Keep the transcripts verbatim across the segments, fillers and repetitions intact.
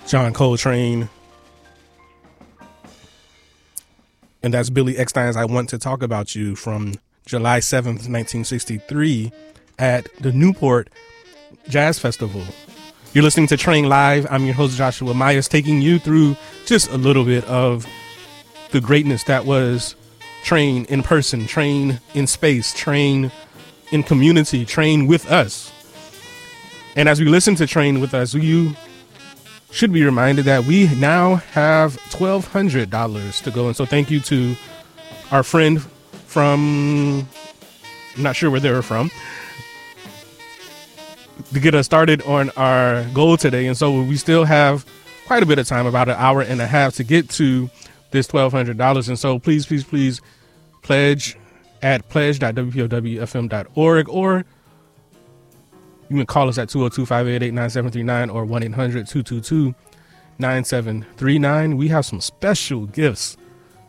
John Coltrane. And that's Billy Eckstine's I Want to Talk About You from July seventh, nineteen sixty-three at the Newport Jazz Festival. You're listening to Train Live. I'm your host, Joshua Myers, taking you through just a little bit of the greatness that was Train in person, Train in space, Train in community, Train with us. And as we listen to Train with us, you should be reminded that we now have twelve hundred dollars to go. And so thank you to our friend from, I'm not sure where they were from, to get us started on our goal today. And so we still have quite a bit of time, about an hour and a half, to get to this twelve hundred dollars. And so please, please, please pledge at pledge dot w p o w f m dot org, or you can call us at two oh two, five eight eight, nine seven three nine or one eight hundred, two two two, nine seven three nine. We have some special gifts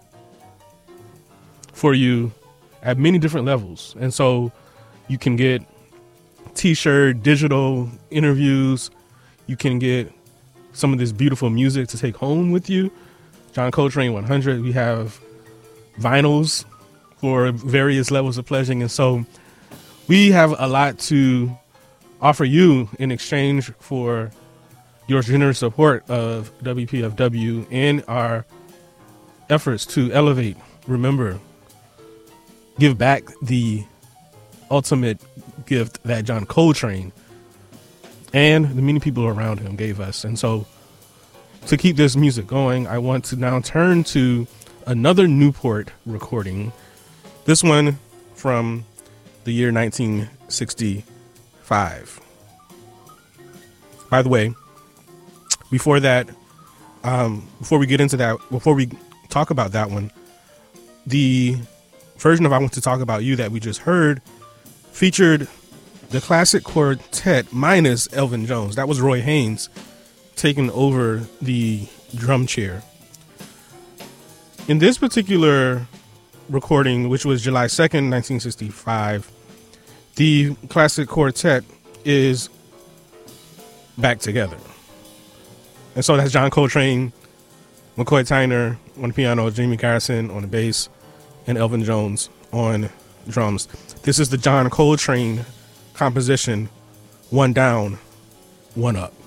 for you at many different levels. And so you can get t-shirt, digital interviews. You can get some of this beautiful music to take home with you. John Coltrane one hundred. We have vinyls for various levels of pledging. And so we have a lot to offer you in exchange for your generous support of W P F W and our efforts to elevate, remember, give back the ultimate gift that John Coltrane and the many people around him gave us. And so to keep this music going, I want to now turn to another Newport recording, this one from the year nineteen sixty-five. By the way, before that, um, before we get into that, before we talk about that one, the version of I Want to Talk About You that we just heard featured the classic quartet minus Elvin Jones. That was Roy Haynes taking over the drum chair. In this particular recording, which was July second, nineteen sixty-five, the classic quartet is back together. And so that's John Coltrane, McCoy Tyner on the piano, Jimmy Garrison on the bass, and Elvin Jones on drums. This is the John Coltrane composition, One Down, One Up.